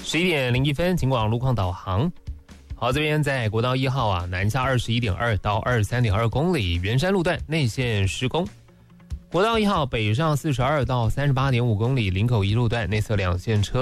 11:01，警广路况导航。好，这边在国道1号啊，南下21.2到23.2公里，圆山路段内线施工。国道1号北上42到38.5公里，林口一路段内侧两线车